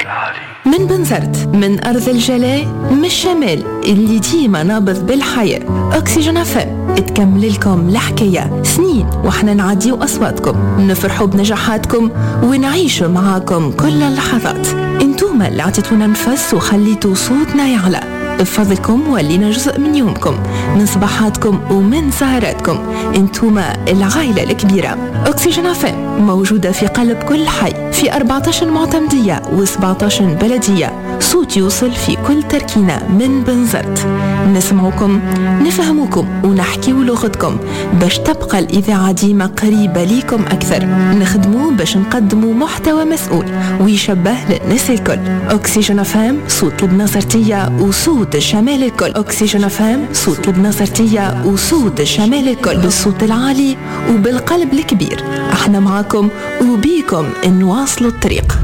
من بنزرت، من أرض الجلاء، من الشمال اللي ديما نابض بالحياة. أكسجين FM تكمل لكم الحكاية سنين وإحنا نعديو أصواتكم، نفرحوا بنجاحاتكم ونعيشوا معاكم كل اللحظات. انتوما اللي عطيتونا نفس وخليتوا صوتنا يعلى. بفضلكم ولينا جزء من يومكم، من صباحاتكم ومن سهراتكم. انتوما العائلة الكبيرة. أكسجين FM موجودة في قلب كل حي، في 14 معتمدية و17 بلدية. صوت يوصل في كل تركينة من بنزرت. نسمعكم، نفهمكم ونحكيو لغتكم باش تبقى الإذاعة ديما قريبة ليكم أكثر. نخدمو باش نقدمو محتوى مسؤول ويشبه للناس الكل. أكسجين FM صوت البنزرتية وصوت الشمال الكل. أكسجين FM صوت البنزرتية وصوت الشمال الكل، بالصوت العالي وبالقلب الكبير. احنا معاكم وبيكم نواصلوا الطريق.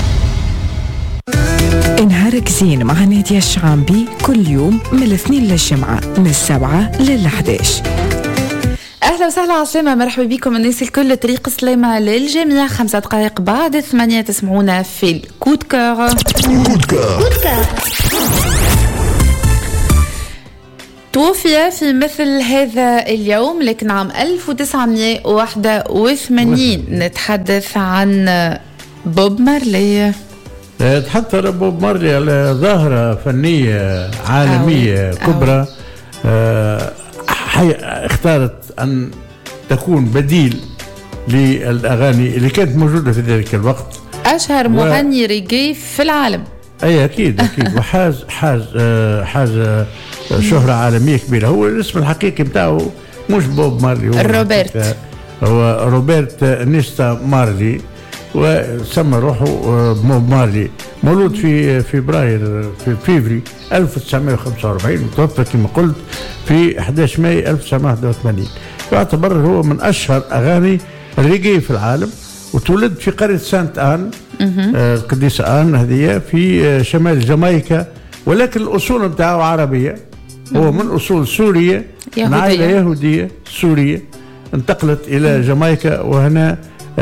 نهارك زين مع نادية الشعامبي كل يوم من الاثنين للجمعة من 7 لل11. أهلا وسهلا عسلامة، مرحبا بكم الناس الكل. طريق السلامة للجميع. 5 دقائق بعد 8 تسمعونا في الكود كور. توفي في مثل هذا اليوم لكن عام 1981 نتحدث عن بوب مارلي. تحدث بوب مارلي على ظاهرة فنية عالمية كبرى. اختارت أن تكون بديل للأغاني اللي كانت موجودة في ذلك الوقت. أشهر مغني ريجي في العالم. أي أكيد. حاز شهرة عالمية كبيرة. هو الاسم الحقيقي بتاعه مش بوب مارلي، هو روبرت نيستا مارلي، وسمى روحه بوب مارلي. مولود في فبراير في فيفري 1945 وتوفى كما قلت في 11 ماي 1981. يعتبر هو من أشهر أغاني الريجي في العالم. وتولد في قرية سانت آن، القديسة آن هذه في شمال جامايكا، ولكن الأصول بتاعه عربية. هو من أصول سورية، من عائلة يهودية سورية، انتقلت إلى جامايكا وهنا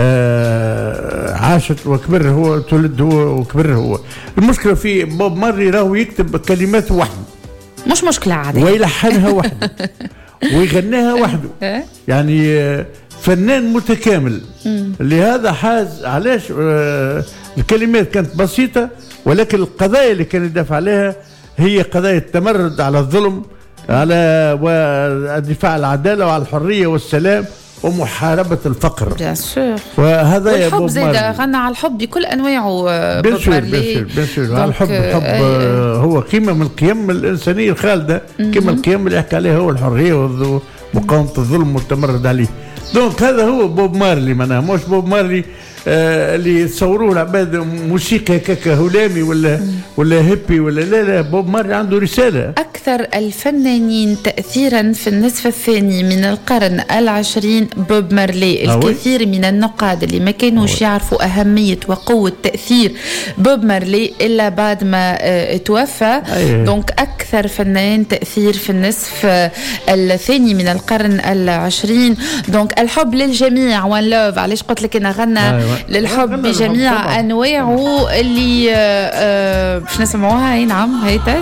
عاشت وكبر. هو تولد هو وكبر هو. المشكلة في بوب مارلي راهو يكتب كلمات وحده، مش مشكلة عادية، ويلحنها وحده ويغنيها وحده. يعني فنان متكامل. لهذا حاز علاش الكلمات كانت بسيطة، ولكن القضايا اللي كان يدافع عليها هي قضايا التمرد على الظلم، على الدفاع عن العدالة وعلى الحرية والسلام ومحاربة الفقر. وهذا يا بوب مارلي. والحب غنى على الحب بكل أنواعه. بوب مارلي على الحب. هو قيمة من قيم الإنسانية الخالدة، كما القيم اللي يحكي عليها هو الحرية ومقاومة الظلم والتمرد عليه. دونك هذا هو بوب مارلي، معناها مش بوب مارلي اللي يتصوروه العباد موسيقى كاكا هلامي ولا هيبي ولا لا. بوب مارلي عنده رسالة. أكثر الفنانين تأثيرا في النصف الثاني من القرن العشرين بوب مارلي. الكثير من النقاد اللي ما كانوش يعرفوا أهمية وقوة تأثير بوب مارلي إلا بعد ما توفى. دونك أكثر فنان تأثير في النصف الثاني من القرن العشرين. دونك الحب للجميع، وان لوف. علاش قلت لك أنا غنى للحب بجميع أنواعه اللي باش نسمعوها. نعم هيتا